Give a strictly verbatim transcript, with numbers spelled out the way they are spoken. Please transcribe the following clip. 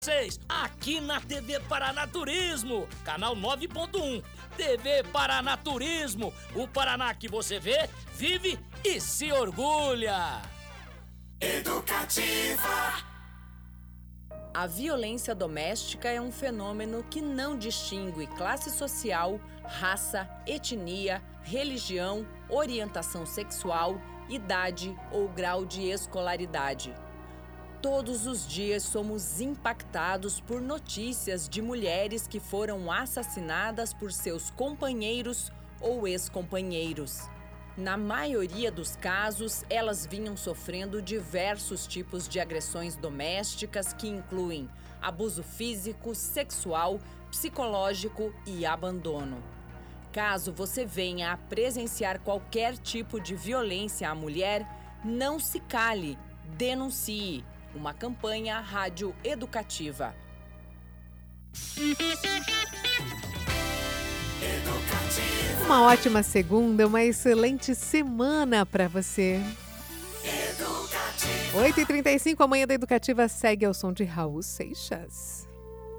Vocês, aqui na T V Paraná Turismo, canal nove ponto um. T V Paraná Turismo, o Paraná que você vê, vive e se orgulha. Educativa. A violência doméstica é um fenômeno que não distingue classe social, raça, etnia, religião, orientação sexual, idade ou grau de escolaridade. Todos os dias somos impactados por notícias de mulheres que foram assassinadas por seus companheiros ou ex-companheiros. Na maioria dos casos, elas vinham sofrendo diversos tipos de agressões domésticas que incluem abuso físico, sexual, psicológico e abandono. Caso você venha a presenciar qualquer tipo de violência à mulher, não se cale, denuncie. Uma campanha rádio educativa. Educativa. Uma ótima segunda, uma excelente semana para você. Educativa. oito e trinta e cinco, a manhã da Educativa segue ao som de Raul Seixas.